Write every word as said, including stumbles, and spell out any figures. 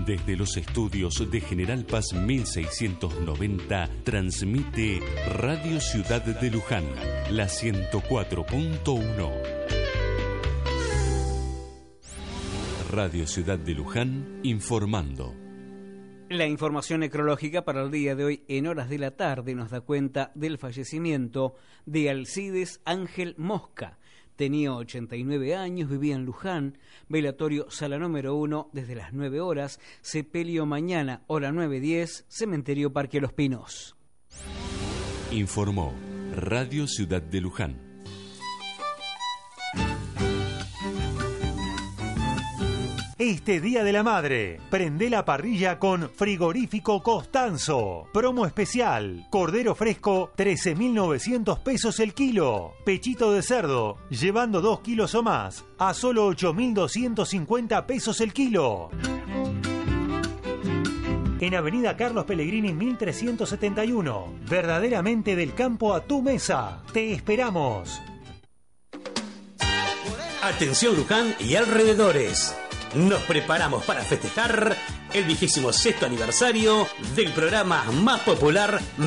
Desde los estudios de General Paz mil seiscientos noventa, transmite Radio Ciudad de Luján, la ciento cuatro punto uno. Radio Ciudad de Luján, informando. La información necrológica para el día de hoy, en horas de la tarde, nos da cuenta del fallecimiento de Alcides Ángel Mosca. Tenía ochenta y nueve años, vivía en Luján, velatorio sala número uno desde las nueve horas, sepelio mañana, hora nueve diez, cementerio Parque Los Pinos. Informó Radio Ciudad de Luján. Este Día de la Madre, prende la parrilla con Frigorífico Costanzo. Promo especial, cordero fresco, trece mil novecientos pesos el kilo. Pechito de cerdo, llevando dos kilos o más, a solo ocho mil doscientos cincuenta pesos el kilo. En Avenida Carlos Pellegrini mil trescientos setenta y uno, verdaderamente del campo a tu mesa. Te esperamos. Atención Luján y alrededores. Nos preparamos para festejar el vigésimo sexto aniversario del programa más popular